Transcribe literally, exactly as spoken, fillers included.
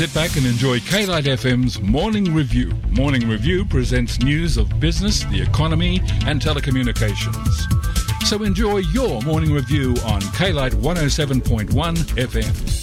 Sit back and enjoy K L I T F M's Morning Review. Morning Review presents news of business, the economy and telecommunications. So enjoy your morning review on K L I T one oh seven point one F M.